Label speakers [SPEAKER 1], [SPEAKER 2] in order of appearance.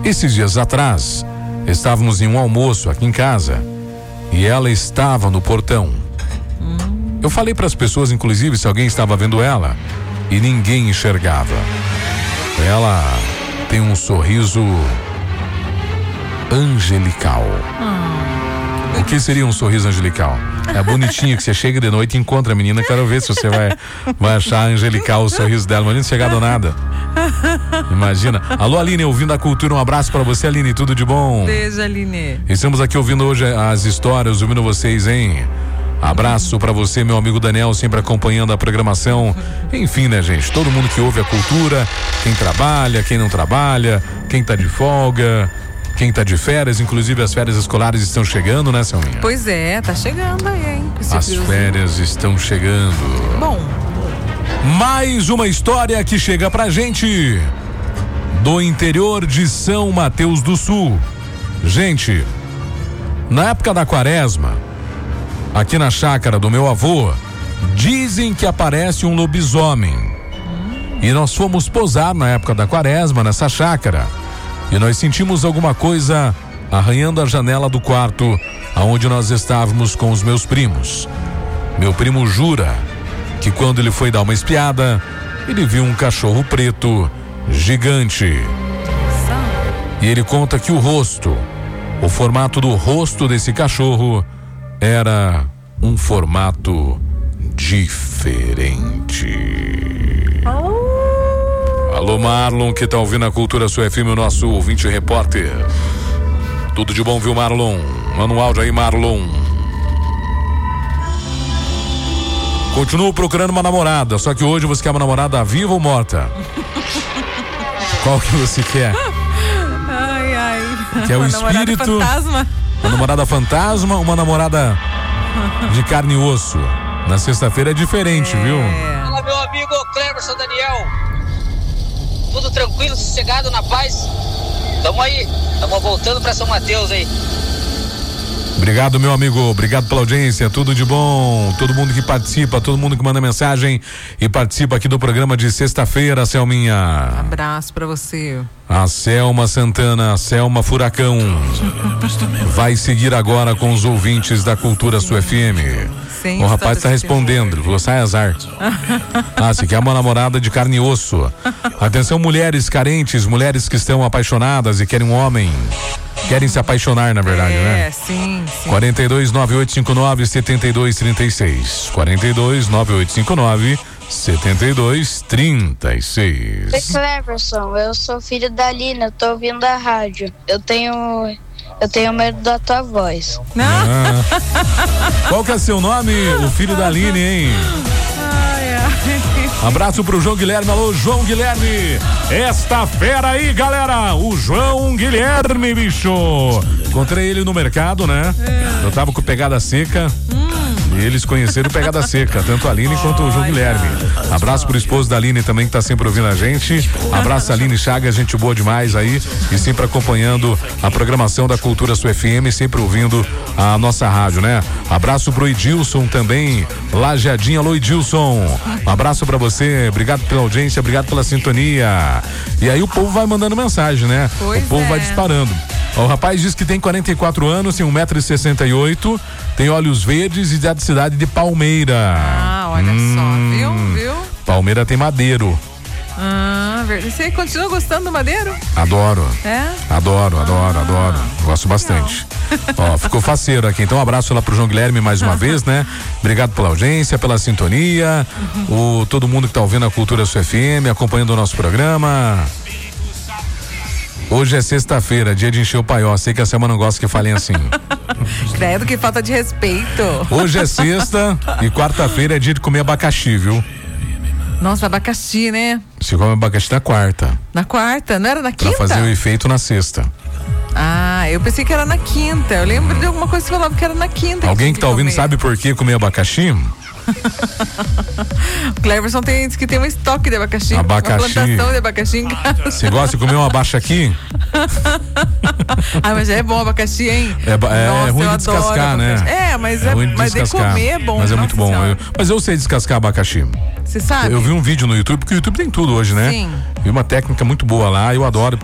[SPEAKER 1] Esses dias atrás, estávamos em um almoço aqui em casa e ela estava no portão. Eu falei para as pessoas, inclusive, se alguém estava vendo ela, e ninguém enxergava. Ela tem um sorriso angelical. O que seria um sorriso angelical? É bonitinho que você chega de noite e encontra a menina. Quero ver se você vai achar angelical o sorriso dela. Imagina chegar do nada. Imagina. Alô, Aline, ouvindo a cultura, um abraço pra você, Aline, tudo de bom?
[SPEAKER 2] Beijo, Aline.
[SPEAKER 1] Estamos aqui ouvindo hoje as histórias, ouvindo vocês, hein? Abraço pra você, meu amigo Daniel, sempre acompanhando a programação. Enfim, né, gente? Todo mundo que ouve a cultura, quem trabalha, quem não trabalha, quem tá de folga, quem tá de férias, inclusive as férias escolares estão chegando, né, Selminha?
[SPEAKER 2] Pois é, tá chegando aí, hein?
[SPEAKER 1] As férias estão chegando.
[SPEAKER 2] Bom.
[SPEAKER 1] Mais uma história que chega pra gente do interior de São Mateus do Sul. Gente, na época da quaresma, aqui na chácara do meu avô, dizem que aparece um lobisomem. E nós fomos posar na época da quaresma nessa chácara. E nós sentimos alguma coisa arranhando a janela do quarto aonde nós estávamos com os meus primos. Meu primo jura que quando ele foi dar uma espiada, ele viu um cachorro preto gigante. E ele conta que o formato do rosto desse cachorro era um formato diferente. Alô, Marlon, que tá ouvindo a Cultura Sua FM, o nosso ouvinte repórter. Tudo de bom, viu, Marlon? Manda um áudio aí, Marlon. Continuo procurando uma namorada, só que hoje você quer uma namorada viva ou morta? Qual que você quer?
[SPEAKER 2] Ai.
[SPEAKER 1] Quer o espírito?
[SPEAKER 2] Fantasma?
[SPEAKER 1] Uma namorada fantasma, uma namorada de carne e osso. Na sexta-feira é diferente, viu?
[SPEAKER 3] Fala, meu amigo Cleverson Daniel. Tudo tranquilo, sossegado, na paz? Tamo aí, tamo voltando pra São Mateus aí.
[SPEAKER 1] Obrigado, meu amigo, obrigado pela audiência, tudo de bom, todo mundo que participa, todo mundo que manda mensagem e participa aqui do programa de sexta-feira, Selminha.
[SPEAKER 2] Abraço pra você.
[SPEAKER 1] A Selma Santana, a Selma Furacão, vai seguir agora com os ouvintes da Cultura Sua FM.
[SPEAKER 2] Sim,
[SPEAKER 1] o rapaz está respondendo, ele falou, sai azar. Se quer uma namorada de carne e osso. Atenção, mulheres carentes, mulheres que estão apaixonadas e querem um homem. Querem se apaixonar, na verdade, né?
[SPEAKER 2] Sim.
[SPEAKER 1] 42-9859-7236. 42-9859-7236.
[SPEAKER 4] Oi, Cleverson, eu sou filho da Lina, eu tô ouvindo a rádio. Eu tenho medo da tua voz.
[SPEAKER 1] Qual que é seu nome, o filho da Aline, hein? Abraço pro João Guilherme. Alô, João Guilherme. Esta fera aí, galera. O João Guilherme, bicho. Encontrei ele no mercado, né? Eu tava com pegada seca. E eles conheceram Pegada Seca, tanto a Aline quanto o João Guilherme. Abraço pro esposo da Aline também, que tá sempre ouvindo a gente. Abraço a Aline Chagas, gente boa demais aí. E sempre acompanhando a programação da Cultura Sua FM, sempre ouvindo a nossa rádio, né? Abraço pro Edilson também, Lajeadinha. Alô, Edilson. Um abraço pra você, obrigado pela audiência, obrigado pela sintonia. E aí o povo vai mandando mensagem, né?
[SPEAKER 2] Pois
[SPEAKER 1] o povo vai disparando. O rapaz diz que tem 44 anos, tem 1,68 m, tem olhos verdes e da cidade de Palmeira.
[SPEAKER 2] Olha só, viu?
[SPEAKER 1] Palmeira tem madeiro.
[SPEAKER 2] Você continua gostando do madeiro?
[SPEAKER 1] Adoro.
[SPEAKER 2] É?
[SPEAKER 1] Adoro. Gosto bastante. Ó, ficou faceiro aqui. Então, um abraço lá pro João Guilherme mais uma vez, né? Obrigado pela audiência, pela sintonia. Todo mundo que tá ouvindo a Cultura Sua FM, acompanhando o nosso programa. Hoje é sexta-feira, dia de encher o paió. Sei que a Selma não gosta que falem assim.
[SPEAKER 2] Credo, que falta de respeito.
[SPEAKER 1] Hoje é sexta e quarta-feira é dia de comer abacaxi, viu?
[SPEAKER 2] Nossa, abacaxi, né?
[SPEAKER 1] Se come abacaxi na quarta.
[SPEAKER 2] Na quarta? Não era na quinta?
[SPEAKER 1] Pra fazer o efeito na sexta.
[SPEAKER 2] Eu pensei que era na quinta. Eu lembro de alguma coisa que falava que era na quinta.
[SPEAKER 1] Alguém que tá ouvindo sabe por que comer abacaxi?
[SPEAKER 2] O Cleverson diz que tem um estoque de abacaxi. Uma plantação de abacaxi em casa.
[SPEAKER 1] Você gosta de comer um abaixo aqui?
[SPEAKER 2] Mas já é bom abacaxi, hein?
[SPEAKER 1] É ruim de descascar, né?
[SPEAKER 2] Mas de comer é bom.
[SPEAKER 1] Mas é muito bom. Mas eu sei descascar abacaxi.
[SPEAKER 2] Você sabe?
[SPEAKER 1] Eu vi um vídeo no YouTube, porque o YouTube tem tudo hoje, né?
[SPEAKER 2] Sim.
[SPEAKER 1] Vi uma técnica muito boa lá, eu adoro.